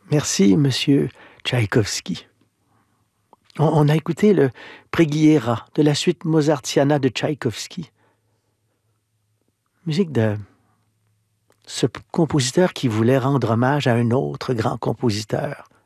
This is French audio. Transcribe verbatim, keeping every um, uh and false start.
Merci, monsieur Tchaïkovski. On, on a écouté le Preghiera de la suite mozartiana de Tchaïkovski. Musique de ce compositeur qui voulait rendre hommage à un autre grand compositeur,